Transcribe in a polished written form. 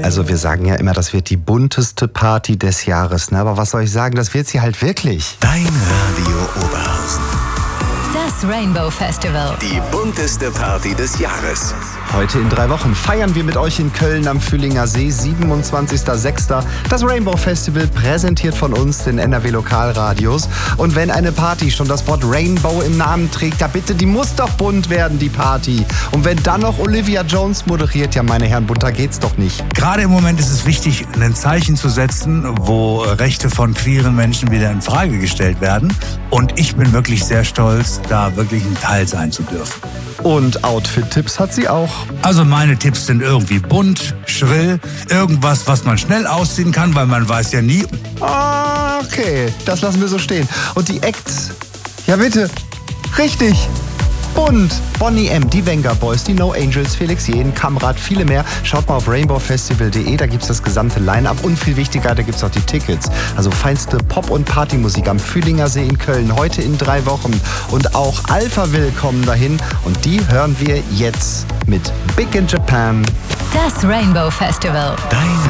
Also wir sagen ja immer, das wird die bunteste Party des Jahres. Ne? Aber was soll ich sagen, das wird sie halt wirklich. Dein Radio Oberhausen. Das Rainbow Festival. Die bunteste Party des Jahres. Heute in 3 Wochen feiern wir mit euch in Köln am Fühlinger See, 27.06. Das Rainbow Festival, präsentiert von uns, den NRW Lokalradios. Und wenn eine Party schon das Wort Rainbow im Namen trägt, ja bitte, die muss doch bunt werden, die Party. Und wenn dann noch Olivia Jones moderiert, ja meine Herren, bunter geht's doch nicht. Gerade im Moment ist es wichtig, ein Zeichen zu setzen, wo Rechte von queeren Menschen wieder in Frage gestellt werden. Und ich bin wirklich sehr stolz, da wirklich ein Teil sein zu dürfen. Und Outfit-Tipps hat sie auch. Also meine Tipps sind irgendwie bunt, schrill, irgendwas, was man schnell ausziehen kann, weil man weiß ja nie. Okay, das lassen wir so stehen. Und die Acts? Ja bitte, richtig. Bunt. Bonnie M., die Venga Boys, die No Angels, Felix Jähn, Kamrat, viele mehr. Schaut mal auf rainbowfestival.de, da gibt's das gesamte Line-Up und viel wichtiger, da gibt's auch die Tickets. Also feinste Pop- und Partymusik am Fühlinger See in Köln, heute in 3 Wochen. Und auch Alphaville kommen dahin und die hören wir jetzt mit Big in Japan. Das Rainbow Festival. Dein